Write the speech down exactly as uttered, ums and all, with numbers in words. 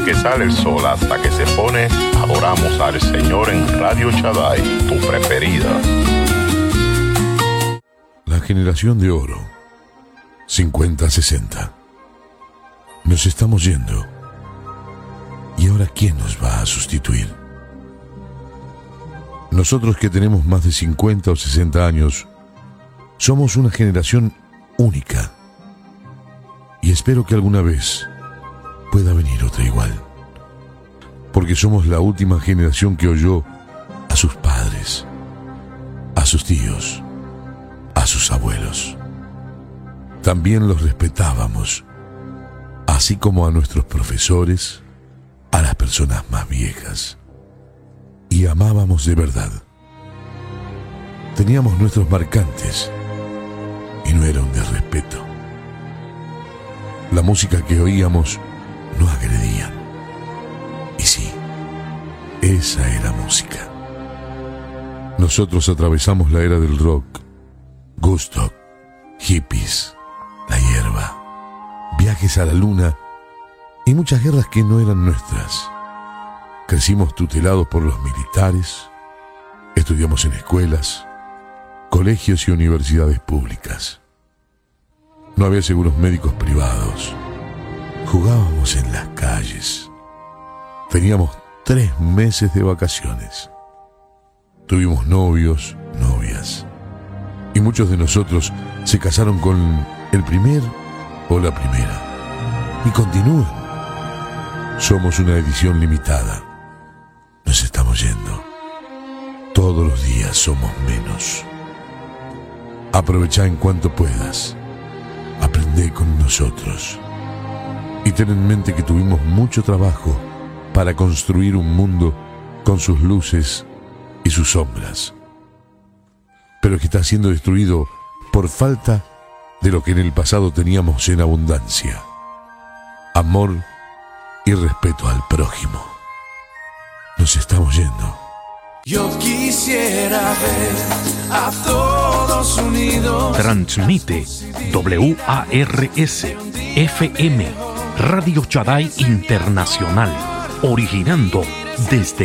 que sale el sol hasta que se pone, adoramos al Señor en Radio Shaddai, tu preferida. La generación de oro, cincuenta sesenta. Nos estamos yendo. ¿Y ahora quién nos va a sustituir? Nosotros que tenemos más de cincuenta o sesenta años, somos una generación única. Y espero que alguna vez pueda venir otra igual. Porque somos la última generación que oyó a sus padres, a sus tíos, a sus abuelos. También los respetábamos, así como a nuestros profesores, a las personas más viejas. Y amábamos de verdad. Teníamos nuestros marcantes y no eran de respeto. La música que oíamos no agredían. Y sí, esa era música. Nosotros atravesamos la era del rock, Woodstock, hippies, la hierba, viajes a la luna y muchas guerras que no eran nuestras. Crecimos tutelados por los militares, estudiamos en escuelas, colegios y universidades públicas. No había seguros médicos privados. Jugábamos en las calles. Teníamos tres meses de vacaciones. Tuvimos novios, novias. Y muchos de nosotros se casaron con el primer o la primera. Y continúan. Somos una edición limitada. Nos estamos yendo. Todos los días somos menos. Aprovecha en cuanto puedas. Aprende con nosotros. Y ten en mente que tuvimos mucho trabajo para construir un mundo con sus luces y sus sombras. Pero que está siendo destruido por falta de lo que en el pasado teníamos en abundancia. Amor y respeto al prójimo. Nos estamos yendo. Yo quisiera ver a todos unidos. Transmite W A R S F M Radio Shaddai Internacional, originando desde